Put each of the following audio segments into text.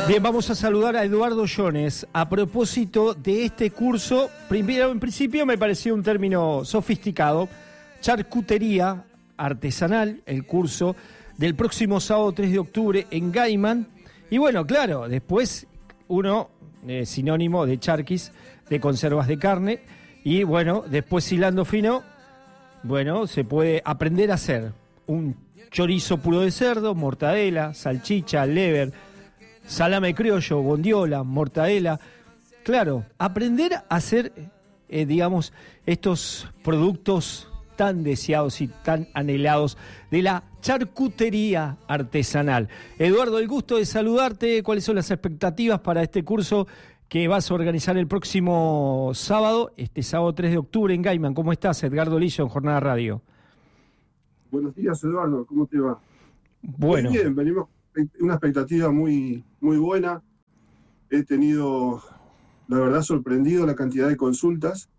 Bien, vamos a saludar a Eduardo Jones a propósito de este curso. Primero, en principio me pareció un término sofisticado, charcutería artesanal, el curso del próximo sábado 3 de octubre en Gaiman. Y bueno, claro, después uno, sinónimo de charquis, de conservas de carne, y bueno, después hilando fino, bueno, se puede aprender a hacer un chorizo puro de cerdo, mortadela, salchicha, lever, salame criollo, bondiola, mortadela. Claro, aprender a hacer, digamos, estos productos tan deseados y tan anhelados de la charcutería artesanal. Eduardo, el gusto de saludarte. ¿Cuáles son las expectativas para este curso que vas a organizar el próximo sábado, este sábado 3 de octubre en Gaiman? ¿Cómo estás? Edgardo Lillo, en Jornada Radio. Buenos días, Eduardo. ¿Cómo te va? Bueno. Muy bien, venimos una expectativa muy buena. He tenido, la verdad, sorprendido la cantidad de consultas.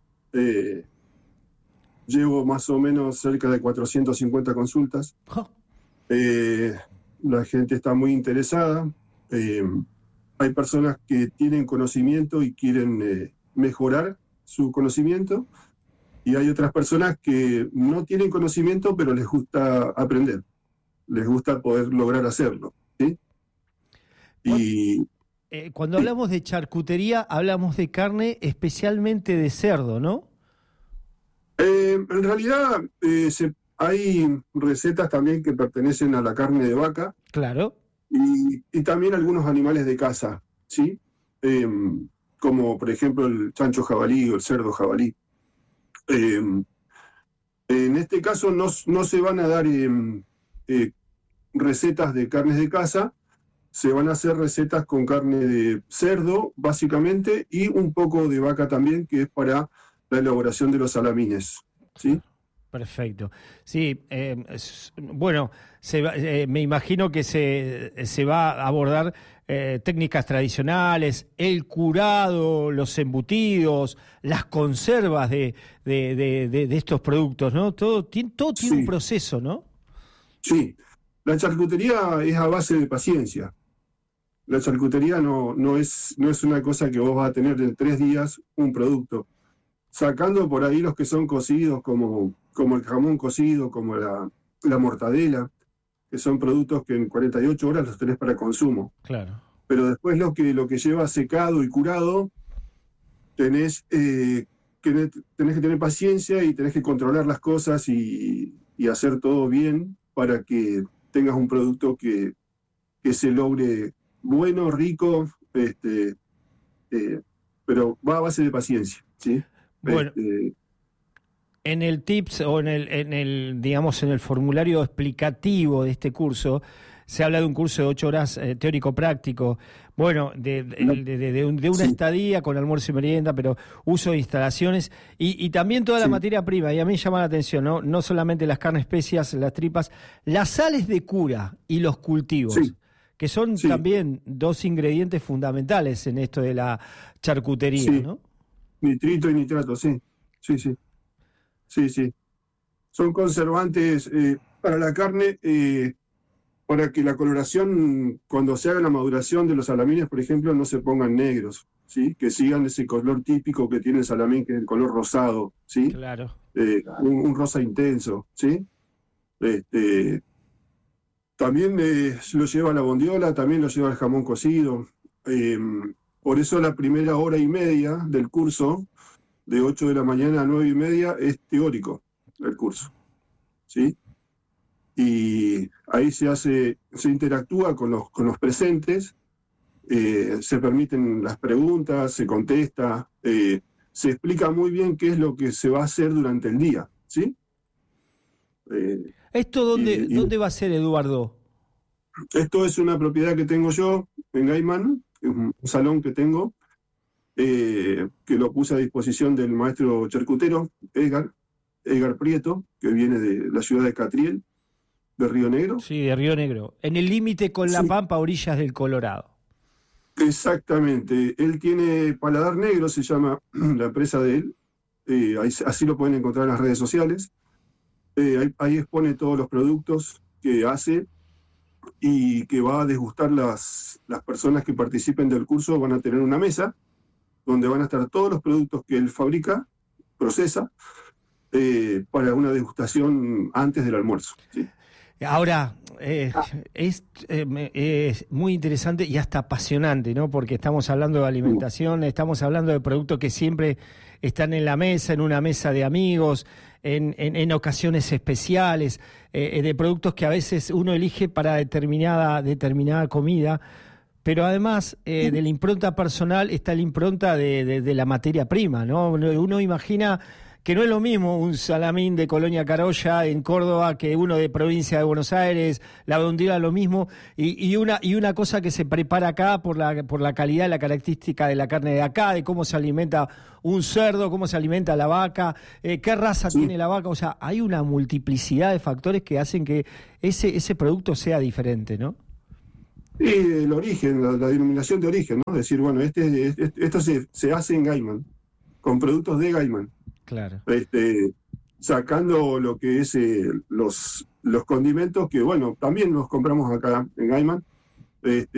Llevo más o menos cerca de 450 consultas. La gente está muy interesada. Hay personas que tienen conocimiento y quieren mejorar su conocimiento. Y hay otras personas que no tienen conocimiento, pero les gusta aprender. Les gusta poder lograr hacerlo, ¿sí? Y cuando hablamos de charcutería, hablamos de carne especialmente de cerdo, ¿no? En realidad hay recetas también que pertenecen a la carne de vaca. Claro. Y también algunos animales de caza, ¿sí? Como por ejemplo el chancho jabalí o el cerdo jabalí. En este caso no se van a dar recetas de carnes de caza, se van a hacer recetas con carne de cerdo, básicamente, y un poco de vaca también, que es para la elaboración de los salamines, ¿sí? Perfecto. Sí, bueno, me imagino que se va a abordar técnicas tradicionales, el curado, los embutidos, las conservas de estos productos, ¿no? Todo tiene un proceso, ¿no? Sí, la charcutería es a base de paciencia. La charcutería no es una cosa que vos vas a tener en 3 días un producto. Sacando por ahí los que son cocidos, como el jamón cocido, como la mortadela, que son productos que en 48 horas los tenés para consumo. Claro. Pero después lo que lleva secado y curado, tenés que tener paciencia y tenés que controlar las cosas y hacer todo bien para que tengas un producto que se logre bueno, rico, pero va a base de paciencia, ¿sí? Bueno, en el tips o en el digamos en el formulario explicativo de este curso se habla de un curso de 8 horas teórico-práctico, bueno, de una estadía con almuerzo y merienda, pero uso de instalaciones y también toda la materia prima. Y a mí me llama la atención, no solamente las carnes especias, las tripas, las sales de cura y los cultivos, que son también 2 ingredientes fundamentales en esto de la charcutería, ¿no? Nitrito y nitrato, sí. Son conservantes para la carne, para que la coloración, cuando se haga la maduración de los salamines, por ejemplo, no se pongan negros, ¿sí? Que sigan ese color típico que tiene el salamín, que es el color rosado, ¿sí? Claro. Un rosa intenso, ¿sí? También lo lleva la bondiola, también lo lleva el jamón cocido. Por eso la primera hora y media del curso, de 8 de la mañana a 9 y media, es teórico el curso, ¿sí? Y ahí se interactúa con los presentes, se permiten las preguntas, se contesta, se explica muy bien qué es lo que se va a hacer durante el día, ¿sí? ¿Esto dónde va a ser, Eduardo? Esto es una propiedad que tengo yo en Gaiman, un salón que tengo, que lo puse a disposición del maestro charcutero Edgar Prieto, que viene de la ciudad de Catriel, de Río Negro. Sí, de Río Negro, en el límite con La Pampa, orillas del Colorado. Exactamente, él tiene Paladar Negro, se llama la empresa de él, así lo pueden encontrar en las redes sociales. Ahí expone todos los productos que hace. y que va a degustar las personas que participen del curso. Van a tener una mesa donde van a estar todos los productos que él fabrica, procesa, para una degustación antes del almuerzo, ¿sí? Ahora, es muy interesante y hasta apasionante, ¿no? Porque estamos hablando de alimentación, estamos hablando de productos que siempre están en la mesa, en una mesa de amigos, en ocasiones especiales, de productos que a veces uno elige para determinada comida, pero además de la impronta personal está la impronta de la materia prima, ¿no? Uno imagina que no es lo mismo un salamín de Colonia Carolla en Córdoba que uno de provincia de Buenos Aires, la bondiola lo mismo, y una cosa que se prepara acá por la calidad y la característica de la carne de acá, de cómo se alimenta un cerdo, cómo se alimenta la vaca, qué raza tiene la vaca. O sea, hay una multiplicidad de factores que hacen que ese producto sea diferente, ¿no? Y el origen, la denominación de origen, ¿no? Es decir, bueno, esto se hace en Gaiman, con productos de Gaiman. Claro. Sacando lo que es los condimentos que, bueno, también los compramos acá en Gaiman,